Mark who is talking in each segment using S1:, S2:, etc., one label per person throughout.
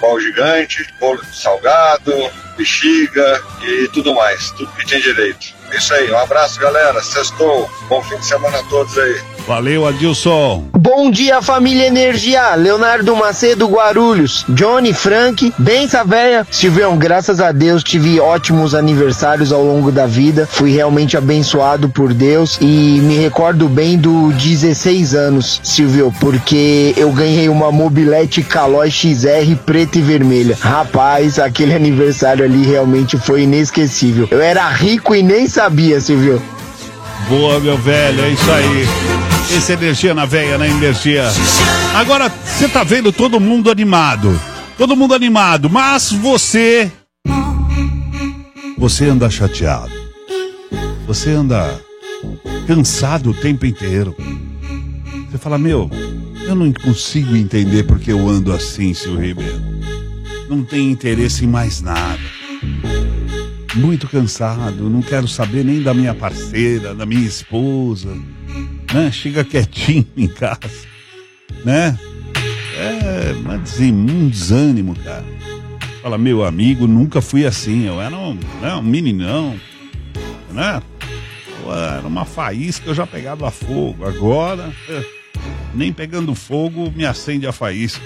S1: pau gigante, bolo salgado, bexiga e tudo mais, tudo que tinha direito. Isso aí, um abraço, galera, sextou, bom fim de semana a todos aí.
S2: Valeu, Adilson.
S3: Bom dia, família Energia. Leonardo Macedo, Guarulhos. Johnny, Frank, benção véia. Silvião, graças a Deus tive ótimos aniversários ao longo da vida. Fui realmente abençoado por Deus e me recordo bem do 16 anos, Silvio, porque eu ganhei uma mobilete Caloi XR preta e vermelha. Rapaz, aquele aniversário ali realmente foi inesquecível. Eu era rico e nem sabia, Silvio.
S2: Boa, meu velho, é isso aí. Esse é Energia na Veia, né? Energia. Agora, você tá vendo todo mundo animado. Todo mundo animado, mas você anda chateado. Você anda cansado o tempo inteiro. Você fala, meu, eu não consigo entender porque eu ando assim, seu Ribeiro. Não tenho interesse em mais nada. Muito cansado, não quero saber nem da minha parceira, da minha esposa, né? Chega quietinho em casa, né? Mas um desânimo, cara. Fala, meu amigo, nunca fui assim, eu era um meninão, né? Era uma faísca, eu já pegava fogo, agora, nem pegando fogo me acende a faísca.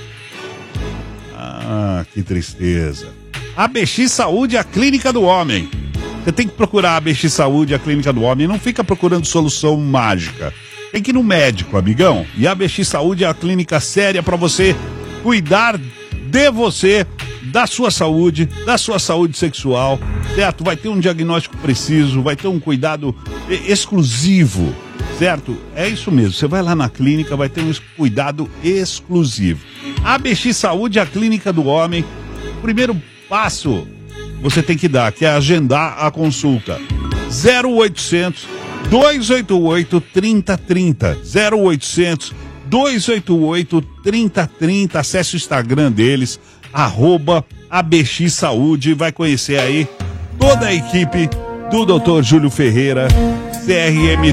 S2: Ah, que tristeza. ABX Saúde, a clínica do homem. Você tem que procurar a ABX Saúde, a clínica do homem. Não fica procurando solução mágica. Tem que ir no médico, amigão. E a ABX Saúde é a clínica séria para você cuidar de você, da sua saúde sexual, certo? Vai ter um diagnóstico preciso, vai ter um cuidado exclusivo, certo? É isso mesmo. Você vai lá na clínica, vai ter um cuidado exclusivo. A ABX Saúde, a clínica do homem. Primeiro passo você tem que dar, que é agendar a consulta. 0800 288 3030. 0800 288 3030. Acesse o Instagram deles, @ABX Saúde. Vai conhecer aí toda a equipe do Dr. Júlio Ferreira, CRM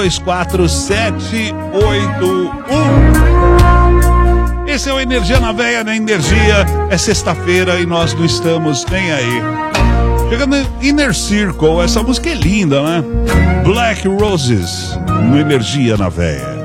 S2: 224781. Esse é o Energia na Veia, na Energia. É sexta-feira e nós não estamos nem aí. Chegando Inner Circle, essa música é linda, né? Black Roses, no Energia na Veia.